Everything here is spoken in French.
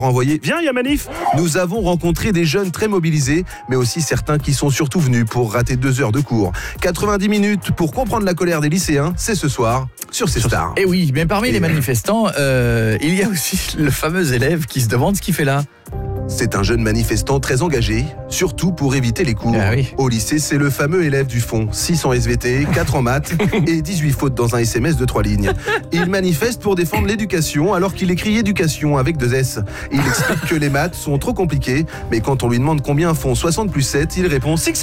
envoyé « Viens, il y a manif !» Nous avons rencontré des jeunes très mobilisés, mais aussi certains qui sont surtout venus pour rater 2 heures de cours. 90 minutes pour comprendre la colère des lycéens, c'est ce soir sur C-Star. Et oui, mais parmi les manifestants, il y a aussi le fameux élève qui se demande ce qu'il fait là. C'est un jeune manifestant très engagé, surtout pour éviter les cours. Ah oui. Au lycée, c'est le fameux élève du fond, 6 en SVT, 4 en maths et 18 fautes dans un SMS de 3 lignes. Il manifeste pour défendre l'éducation alors qu'il écrit éducation avec 2 S. Il explique que les maths sont trop compliquées, mais quand on lui demande combien font 60 plus 7, il répond « C'est que ça va !»